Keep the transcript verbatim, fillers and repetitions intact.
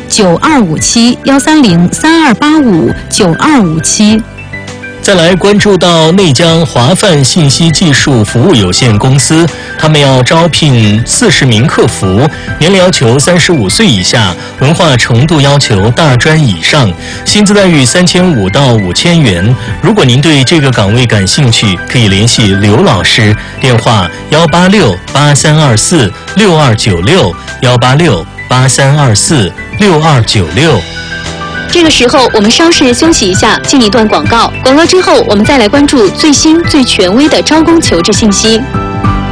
九二五七幺三零三二八五九二五七。 再来关注到内江华范信息技术服务有限公司，他们要招聘四十名客服，年龄要求三十五岁以下，文化程度要求大专以上，薪资待遇三千五到五千元。如果您对这个岗位感兴趣，可以联系刘老师，电话幺八六八三二四六二九六幺八六八三二四六二九六。 这个时候，我们稍事休息一下，进一段广告。广告之后，我们再来关注最新最权威的招工求职信息。